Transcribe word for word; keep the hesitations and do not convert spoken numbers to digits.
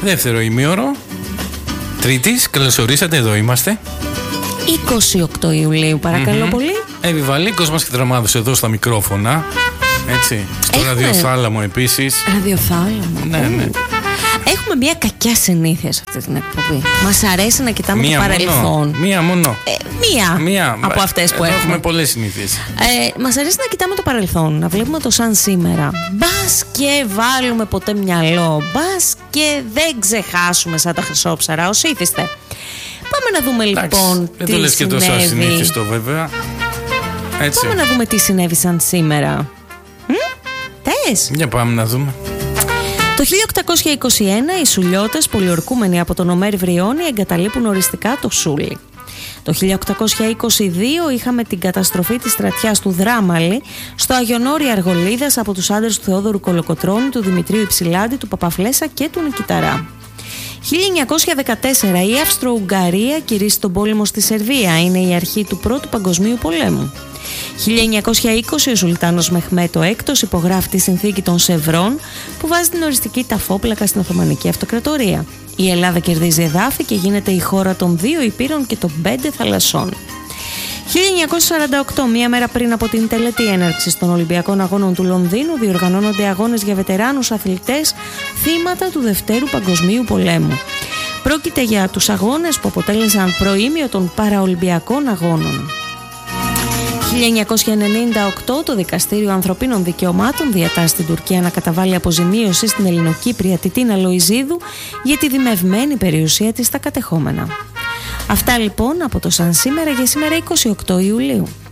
Δεύτερο ημίωρο Τρίτης, καλώς ορίσατε, εδώ είμαστε. είκοσι οκτώ Ιουλίου, παρακαλώ mm-hmm. πολύ. Εύη Βαλίκος μας και Δραμάδος εδώ στα μικρόφωνα. Έτσι. Στο Έχουμε... ραδιοθάλαμο επίσης. Ραδιοθάλαμο. Ναι, ναι. Έχουμε μια κακιά συνήθεια σε αυτή την εκπομπή. Μας αρέσει να κοιτάμε μία το παρελθόν. Μόνο. Μία μόνο. Ε, μία, μία από αυτές που έχουμε. Έχουμε πολλές συνήθειες. Ε, μας αρέσει να κοιτάμε το παρελθόν, να βλέπουμε το σαν σήμερα. Μπας και βάλουμε ποτέ μυαλό. Μπας και δεν ξεχάσουμε σαν τα χρυσόψαρα ως ήθιστε. Πάμε να δούμε λοιπόν. Εντάξει, τι δεν το λες και τόσο ασυνήθιστο βέβαια. Έτσι. Πάμε να δούμε τι συνέβη σαν σήμερα. Μ? Θες? Για πάμε να δούμε. Το χίλια οκτακόσια είκοσι ένα οι Σουλιώτες, πολιορκούμενοι από τον Ομέρ Βριώνη, εγκαταλείπουν οριστικά το Σούλι. Το χίλια οκτακόσια είκοσι δύο είχαμε την καταστροφή της στρατιάς του Δράμαλη στο Αγιονόρι Αργολίδας από τους άντρες του Θεόδωρου Κολοκοτρώνη, του Δημητρίου Υψηλάντη, του Παπαφλέσσα και του Νικηταρά. χίλια εννιακόσια δεκατέσσερα η Αυστρο-Ουγγαρία κηρύσσει τον πόλεμο στη Σερβία. Είναι η αρχή του Πρώτου Παγκοσμίου Πολέμου. χίλια εννιακόσια είκοσι ο Σουλτάνος Μεχμέτο έκτος υπογράφει τη συνθήκη των Σευρών που βάζει την οριστική ταφόπλακα στην Οθωμανική Αυτοκρατορία. Η Ελλάδα κερδίζει εδάφη και γίνεται η χώρα των δύο υπήρων και των πέντε θαλασσών. χίλια εννιακόσια σαράντα οκτώ, μία μέρα πριν από την τελετή έναρξης των Ολυμπιακών Αγώνων του Λονδίνου, διοργανώνονται αγώνες για βετεράνους αθλητές θύματα του Δευτέρου Παγκοσμίου Πολέμου. Πρόκειται για τους αγώνες που αποτέλεσαν προήμιο των Παραολυμπιακών Αγώνων. χίλια εννιακόσια ενενήντα οκτώ το Δικαστήριο Ανθρωπίνων Δικαιωμάτων διατάσσει στην Τουρκία να καταβάλει αποζημίωση στην Ελληνοκύπρια Τιτίνα Λοϊζίδου για τη δημευμένη περιουσία της στα κατεχόμενα. Αυτά λοιπόν από το σαν σήμερα για σήμερα είκοσι οκτώ Ιουλίου.